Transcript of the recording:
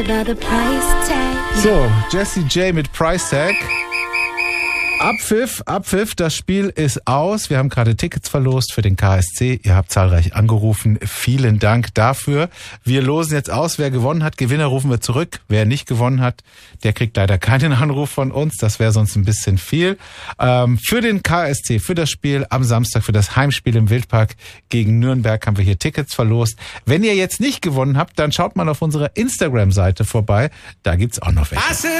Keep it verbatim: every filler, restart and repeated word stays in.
So, Jessie J mit Price Tag. Abpfiff, Abpfiff, das Spiel ist aus. Wir haben gerade Tickets verlost für den K S C. Ihr habt zahlreich angerufen. Vielen Dank dafür. Wir losen jetzt aus, wer gewonnen hat. Gewinner rufen wir zurück. Wer nicht gewonnen hat, der kriegt leider keinen Anruf von uns. Das wäre sonst ein bisschen viel. Ähm, für den K S C, für das Spiel am Samstag, für das Heimspiel im Wildpark gegen Nürnberg haben wir hier Tickets verlost. Wenn ihr jetzt nicht gewonnen habt, dann schaut mal auf unserer Instagram-Seite vorbei. Da gibt's auch noch welche.